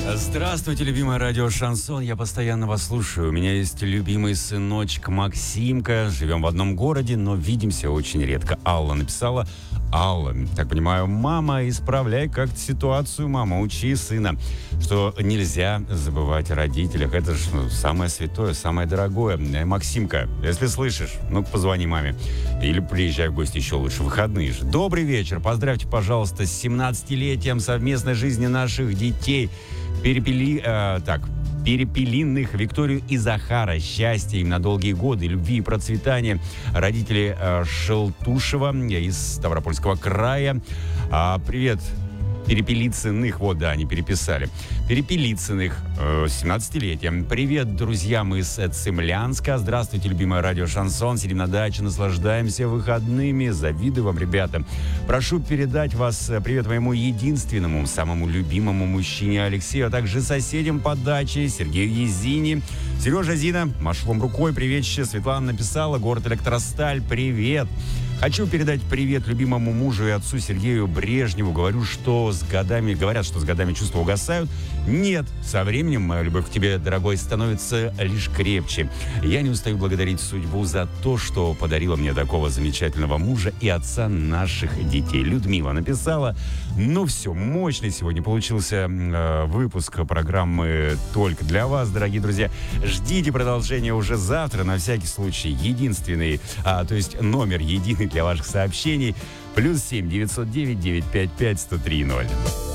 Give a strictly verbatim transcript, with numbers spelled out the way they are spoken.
Здравствуйте, любимое радио «Шансон». Я постоянно вас слушаю. У меня есть любимый сыночек Максимка. Живем в одном городе, но видимся очень редко. Алла написала. Алла, так понимаю, мама, исправляй как-то ситуацию, мама, учи сына, что нельзя забывать о родителях. Это же ну, самое святое, самое дорогое. Максимка, если слышишь, ну позвони маме. Или приезжай в гости еще лучше. Выходные же. Добрый вечер. Поздравьте, пожалуйста, с семнадцатилетием совместной жизни наших детей. Перепели... Э, так... Перепелиных, Викторию и Захара. Счастья им на долгие годы, любви и процветания. Родители э, Шелтушева из Ставропольского края. А, привет, Перепелицыных. Вот, да, они переписали. Перепелицыных, э, семнадцатилетием. Привет, друзья, мы из Цимлянска. Здравствуйте, любимое радио «Шансон». Сидим на даче, наслаждаемся выходными. Завидую вам, ребята. Прошу передать вас привет моему единственному, самому любимому мужчине Алексею, а также соседям по даче Сергею Езине. Сережа, Зина, машу вам рукой. Приветище. Светлана написала. Город Электросталь. Привет. Хочу передать привет любимому мужу и отцу Сергею Брежневу. Говорю, что с годами, говорят, что с годами чувства угасают. Нет, со временем моя любовь к тебе, дорогой, становится лишь крепче. Я не устаю благодарить судьбу за то, что подарила мне такого замечательного мужа и отца наших детей. Людмила написала. Ну все, мощный сегодня получился э, выпуск программы «Только для вас», дорогие друзья. Ждите продолжения уже завтра, на всякий случай. Единственный, а, то есть номер единый для ваших сообщений. Плюс семь девятьсот девять девятьсот пятьдесят пять сто три ноль.